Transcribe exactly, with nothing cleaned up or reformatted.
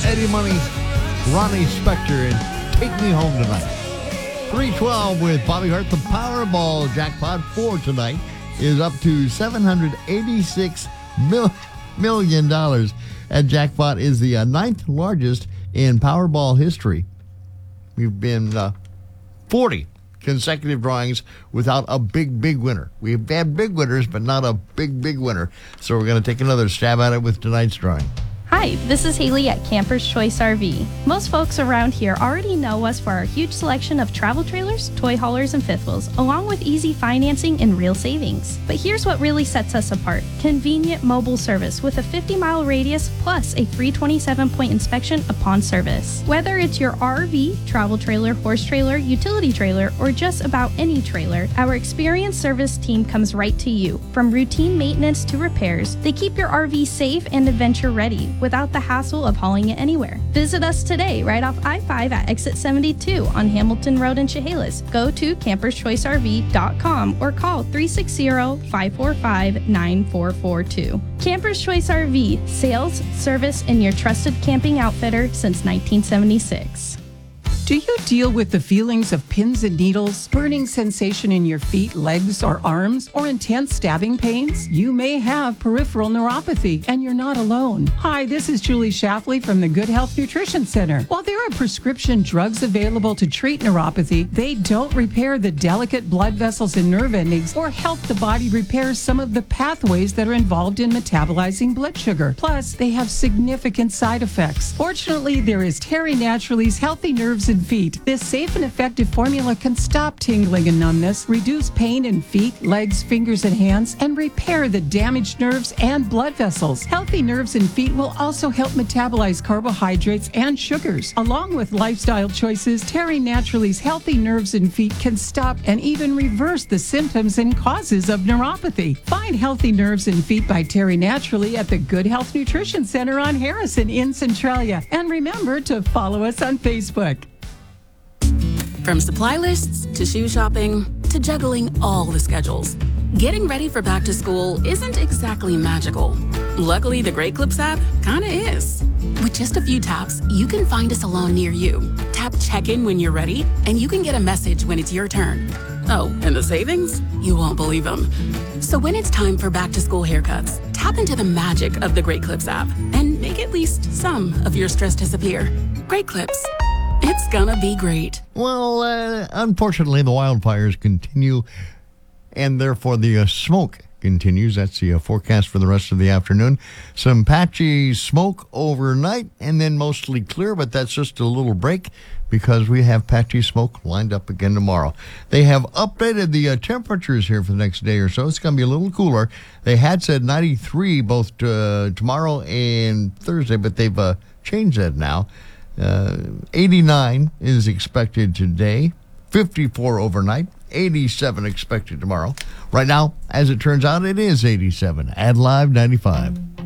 Eddie Money, Ronnie Spector, and Take Me Home Tonight. three twelve with Bobby Hart. The Powerball jackpot for tonight is up to seven hundred eighty-six million dollars. That jackpot is the uh, ninth largest in Powerball history. We've been uh, forty consecutive drawings without a big, big winner. We've had big winners, but not a big, big winner. So we're going to take another stab at it with tonight's drawing. Hi, this is Haley at Camper's Choice R V. Most folks around here already know us for our huge selection of travel trailers, toy haulers, and fifth wheels, along with easy financing and real savings. But here's what really sets us apart. Convenient mobile service with a fifty mile radius plus a free twenty-seven point inspection upon service. Whether it's your R V, travel trailer, horse trailer, utility trailer, or just about any trailer, our experienced service team comes right to you. From routine maintenance to repairs, they keep your R V safe and adventure ready, without the hassle of hauling it anywhere. Visit us today right off I five at exit seventy-two on Hamilton Road in Chehalis. Go to campers choice R V dot com or call three six zero, five four five, nine four four two. Camper's Choice R V, sales, service, and your trusted camping outfitter since nineteen seventy-six. Do you deal with the feelings of pins and needles, burning sensation in your feet, legs, or arms, or intense stabbing pains? You may have peripheral neuropathy, and you're not alone. Hi, this is Julie Shafley from the Good Health Nutrition Center. While there are prescription drugs available to treat neuropathy, they don't repair the delicate blood vessels and nerve endings or help the body repair some of the pathways that are involved in metabolizing blood sugar. Plus, they have significant side effects. Fortunately, there is Terry Naturally's Healthy Nerves and Feet. This safe and effective formula can stop tingling and numbness, reduce pain in feet, legs, fingers, and hands, and repair the damaged nerves and blood vessels. Healthy Nerves and Feet will also help metabolize carbohydrates and sugars. Along with lifestyle choices, Terry Naturally's Healthy Nerves and Feet can stop and even reverse the symptoms and causes of neuropathy. Find Healthy Nerves and Feet by Terry Naturally at the Good Health Nutrition Center on Harrison in Centralia. And remember to follow us on Facebook. From supply lists to shoe shopping to juggling all the schedules, getting ready for back to school isn't exactly magical. Luckily, the Great Clips app kinda is. With just a few taps, you can find a salon near you. Tap check-in when you're ready, and you can get a message when it's your turn. Oh, and the savings? You won't believe them. So when it's time for back to school haircuts, tap into the magic of the Great Clips app and make at least some of your stress disappear. Great Clips. It's gonna be great. Well, uh, unfortunately, the wildfires continue, and therefore the uh, smoke continues. That's the uh, forecast for the rest of the afternoon. Some patchy smoke overnight, and then mostly clear, but that's just a little break because we have patchy smoke lined up again tomorrow. They have updated the uh, temperatures here for the next day or so. It's going to be a little cooler. They had said ninety-three both uh, tomorrow and Thursday, but they've uh, changed that now. Uh, eighty-nine is expected today, fifty-four overnight, eighty-seven expected tomorrow. Right now, as it turns out, it is eighty-seven at Live ninety-five.